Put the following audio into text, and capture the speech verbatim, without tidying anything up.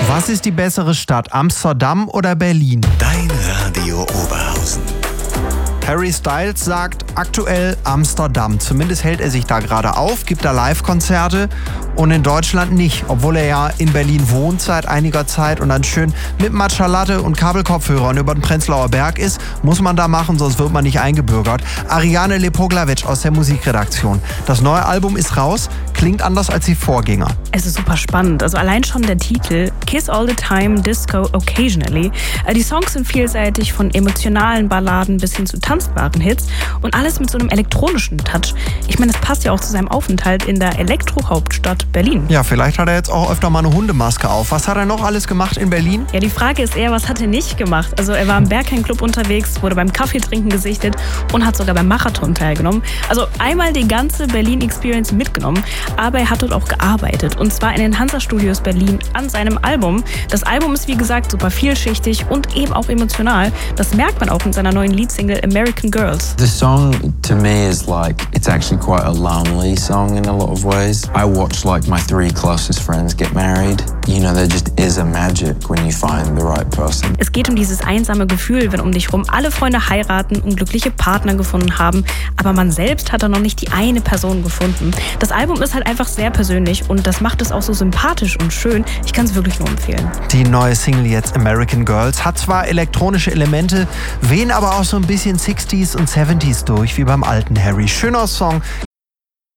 Was ist die bessere Stadt, Amsterdam oder Berlin? Dein Radio Oberhausen. Harry Styles sagt aktuell Amsterdam. Zumindest hält er sich da gerade auf, gibt da Live-Konzerte und in Deutschland nicht, obwohl er ja in Berlin wohnt seit einiger Zeit und dann schön mit Matcha Latte und Kabelkopfhörern über den Prenzlauer Berg ist. Muss man da machen, sonst wird man nicht eingebürgert. Ariane Lepoglavic aus der Musikredaktion. Das neue Album ist raus, klingt anders als die Vorgänger. Es ist super spannend. Also allein schon der Titel Kiss All the Time, Disco Occasionally. Die Songs sind vielseitig, von emotionalen Balladen bis hin zu tanzbaren Hits und alles mit so einem elektronischen Touch. Ich meine, das passt ja auch zu seinem Aufenthalt in der Elektrohauptstadt Berlin. Ja, vielleicht hat er jetzt auch öfter mal eine Hundemaske auf. Was hat er noch alles gemacht in Berlin? Ja, die Frage ist eher, was hat er nicht gemacht? Also er war im Berghain-Club unterwegs, wurde beim Kaffeetrinken gesichtet und hat sogar beim Marathon teilgenommen. Also einmal die ganze Berlin-Experience mitgenommen, aber er hat dort auch gearbeitet. Und zwar in den Hansa-Studios Berlin an seinem Album. Das Album ist wie gesagt super vielschichtig und eben auch emotional. Das merkt man auch in seiner neuen Leadsingle American Girls. The song to me is like, it's actually quite a lonely song in a lot of ways. I watch like my three closest friends get married. You know, there just is a magic when you find the right person. Es geht um dieses einsame Gefühl, wenn um dich rum alle Freunde heiraten und glückliche Partner gefunden haben, aber man selbst hat da noch nicht die eine Person gefunden. Das Album ist halt einfach sehr persönlich und das macht es auch so sympathisch und schön. Ich kann es wirklich nur empfehlen. Die neue Single jetzt American Girls hat zwar elektronische Elemente, wehen aber auch so ein bisschen sixties und seventies durch, wie beim alten Harry. Schöner Song,